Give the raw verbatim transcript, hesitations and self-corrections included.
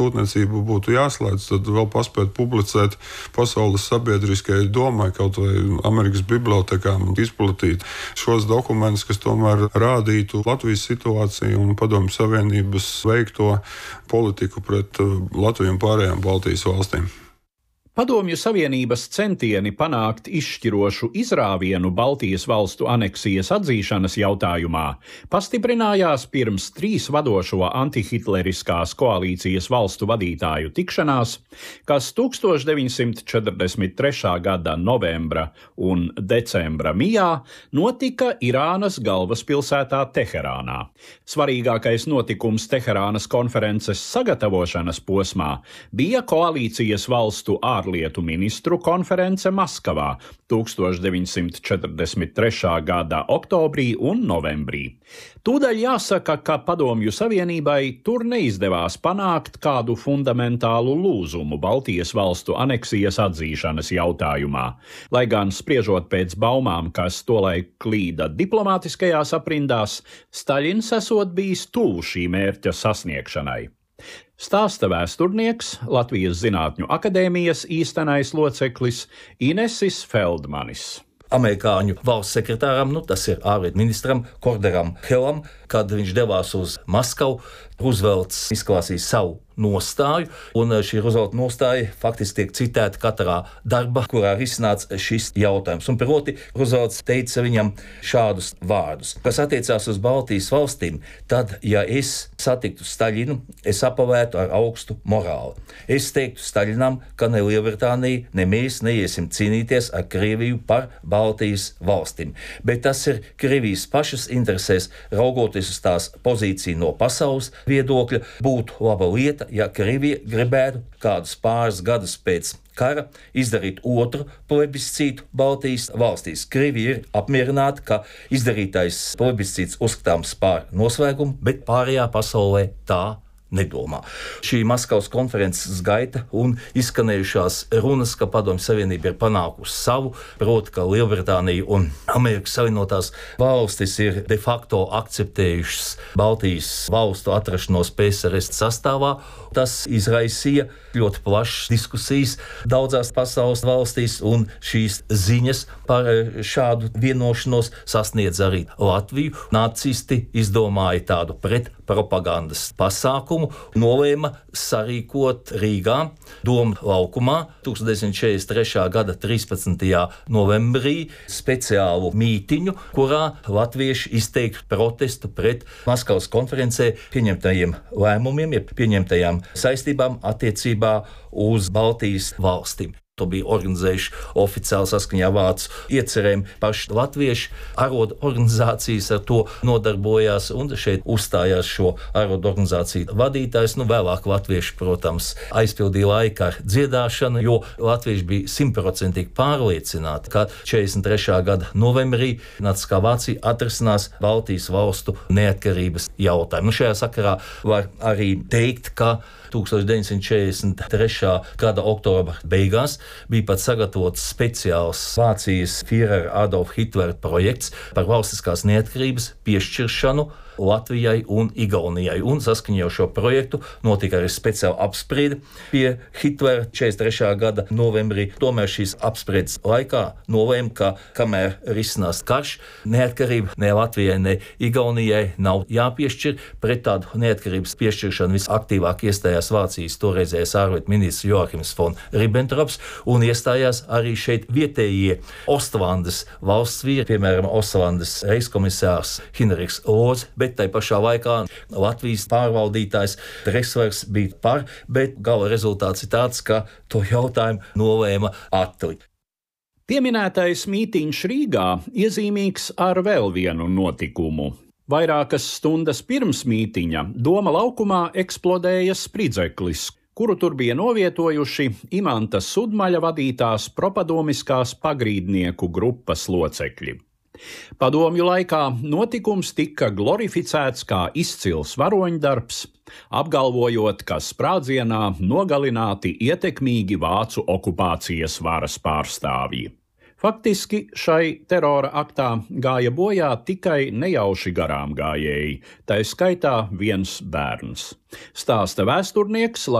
sūtniecība būtu jāslēdz, tad vēl paspēt publicēt pasaules sabiedriskajai domai, kaut vai Amerikas bibliotekām, izplatīt šos dokumentus, kas tomēr rādītu Latvijas situāciju un Padomju Savienības veikto politiku pret Latviju un pārējām Baltijas valstīm. Padomju Savienības centieni panākt izšķirošu izrāvienu Baltijas valstu aneksijas atzīšanas jautājumā pastiprinājās pirms trīs vadošo antihitleriskās koalīcijas valstu vadītāju tikšanās, kas deviņdesmit deviņsimt četrdesmit trešā gada novembra un decembra mijā notika Irānas galvaspilsētā Teherānā. Svarīgākais notikums Teherānas konferences sagatavošanas posmā bija koalīcijas valstu ārlietu ārlietu ministru konference Maskavā deviņdesmit četrdesmit trešā gada oktobrī un novembrī. Tūdaļ jāsaka, ka Padomju Savienībai tur neizdevās panākt kādu fundamentālu lūzumu Baltijas valstu aneksijas atzīšanas jautājumā, lai gan spriežot pēc baumām, kas tolaik klīda diplomātiskajās aprindās, Staļins esot bijis tuvu šī mērķa sasniegšanai. Stāsta vēsturnieks, Latvijas Zinātņu akadēmijas īstenais loceklis Inesis Feldmanis. Amerikāņu valsts sekretāram, nu tas ir ārlietu ministram Korderam Hellam, kad viņš devās uz Maskavu, Ruzvelts izklāsīja savu nostāju, un šī Ruzvelta nostāja faktiski tiek citēta katrā darba, kurā risināts šis jautājums. Un proti, Ruzvelts teica viņam šādus vārdus, kas attiecās uz Baltijas valstīm, tad, ja es satiktu Staļinu, es apavētu ar augstu morāli. Es teiktu Staļinam, ka ne Lielbritānija, ne mēs neiesim cīnīties ar Krieviju par Baltijas valstīm. Bet tas ir Krievijas pašas interesēs, raugoties uz tās pozīciju no pasaules viedokļa, būtu laba lieta, ja Krievija gribētu kādus pāris gadus pēc kara izdarīt otru plebiscītu Baltijas valstīs. Krievija ir apmierināta, ka izdarītais plebiscīts uzskatāms par noslēgumu, bet pārējā pasaulē tā nedomā. Šī Maskavas konferences gaita un izskanējušās runas, ka Padomju Savienība ir panākusi savu, proti, ka Lielbritānija un Amerikas Savienotās valstis ir de facto akceptējušas Baltijas valstu atrašanos P S R S sastāvā. Tas izraisīja ļoti plašas diskusijas daudzās pasaules valstīs, un šīs ziņas par šādu vienošanos sasniedz arī Latviju. Nacisti izdomāja tādu pretpropagandas pasākumu, nolēma sarīkot Rīgā, Doma laukumā, deviņdesmit četrdesmit trešā gada trīspadsmitajā novembrī speciālu mītiņu, kurā latvieši izteiktu protestu pret Maskavas konferencē pieņemtajiem lēmumiem, ja pieņemtajām saistībām attiecībā uz Baltijas valstīm. To bija organizējuši oficiāli saskaņā vācu iecerēm paši latvieši. Arodu organizācijas ar to nodarbojās, un šeit uzstājās šo arodu organizāciju vadītājs. Nu, vēlāk latvieši, protams, aizpildīja laiku ar dziedāšanu, jo latvieši bija simtprocentīgi pārliecināti, ka četrdesmit trešā gada novembrī Naciskā Vācija atrisinās Baltijas valstu neatkarības jautājumu. Nu, šajā sakarā var arī teikt, ka deviņdesmit četrdesmit trešā gada oktobra beigās bija pat sagatavots speciāls Vācijas Führera Adolfa Hitlera projekts par valstiskās neatkarības piešķiršanu Latvijai un Igaunijai. Un saskaņā ar šo projektu notika arī speciāla apspriede pie Hitlera četrdesmit trešā gada novembrī. Tomēr šīs apspriedes laikā nolēma, ka kamēr risinās karš, neatkarība ne Latvijai, ne Igaunijai nav jāpiešķir. Pret tādu neatkarības piešķiršanu visaktīvāk iestājās Vācijas toreizējais ārlietu ministrs Joachims von Ribbentrops, un iestājās arī šeit vietējie Ostlandes valsts vīri, piemēram, Ostlandes reichskomisārs Hinrichs Lodze, bet tai pašā laikā Latvijas pārvaldītājs Dresslers bija par, bet gala rezultāts ir tāds, ka to jautājumu nolēma atlikt. Pieminētais mītiņš Rīgā iezīmīgs ar vēl vienu notikumu. Vairākas stundas pirms mītiņa Doma laukumā eksplodēja spridzeklis, kuru tur bija novietojuši Imanta Sudmaļa vadītās propadomiskās pagrīdnieku grupas locekļi. Padomju laikā notikums tika glorificēts kā izcils varoņdarbs, apgalvojot, ka sprādzienā nogalināti ietekmīgi vācu okupācijas varas pārstāvji. Faktiski šai terora aktā gāja bojā tikai nejauši garām gājēji, tai skaitā viens bērns. Stāsta vēsturnieks